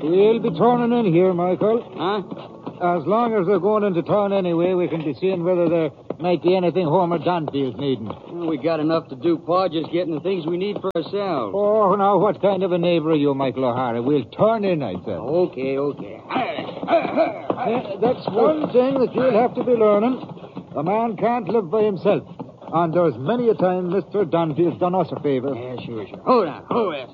We'll be turning in here, Michael. Huh? As long as they're going into town anyway, we can be seeing whether there might be anything Homer Danfield's needing. Well, we got enough to do, Pa, just getting the things we need for ourselves. Oh, now, what kind of a neighbor are you, Michael O'Hara? We'll turn in, I said. Okay. That's one thing that you'll have to be learning. A man can't live by himself. And there's many a time Mr. Danfield's done us a favor. Yeah, sure. Hold on. Sure.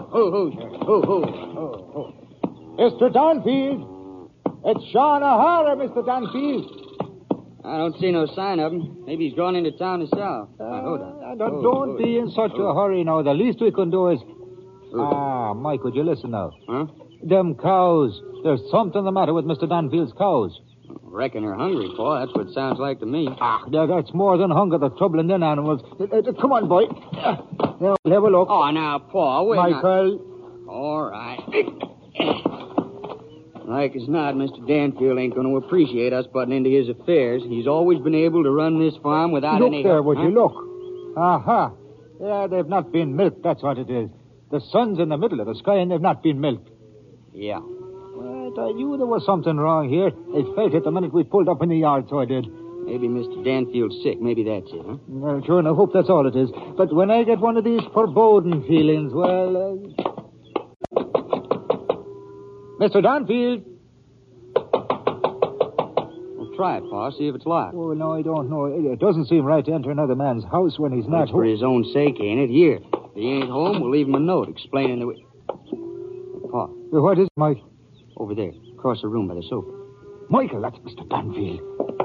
Ho. Mr. Danfield! It's Sean O'Hara, Mr. Danfield. I don't see no sign of him. Maybe he's gone into town himself. Hold on. Don't be in such a hurry now. The least we can do is... Mike, would you listen now? Huh? Them cows. There's something the matter with Mr. Danfield's cows. Reckon they're hungry, Pa. That's what it sounds like to me. That's more than hunger that's troubling them animals. Come on, boy. Now, we'll have a look. Oh, now, Pa, wait. Michael. All right. Like as not, Mr. Danfield ain't going to appreciate us butting into his affairs. He's always been able to run this farm without any... Look there, would you look? Aha. Yeah, they've not been milked, that's what it is. The sun's in the middle of the sky and they've not been milked. Yeah. But I knew there was something wrong here. I felt it the minute we pulled up in the yard, so I did. Maybe Mr. Danfield's sick. Maybe that's it, huh? Well, sure, and I hope that's all it is. But when I get one of these foreboding feelings, well... Mr. Danfield! Well, try it, Pa. See if it's locked. Oh, no, I don't know. It doesn't seem right to enter another man's house when he's not That's for his own sake, ain't it? Here. If he ain't home, we'll leave him a note explaining the... Pa. What is it, Mike? Over there, across the room by the sofa. Michael, that's Mr. Danfield.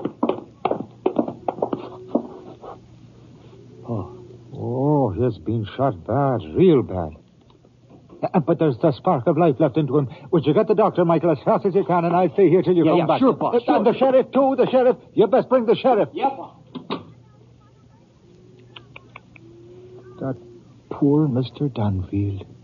Oh, he's been shot bad, real bad. But there's the spark of life left into him. Would you get the doctor, Michael, as fast as you can, and I'll stay here till you come back. Sure, Pa, sure. And the sheriff, too, the sheriff. You best bring the sheriff. Yeah, Pa. That poor Mr. Danfield.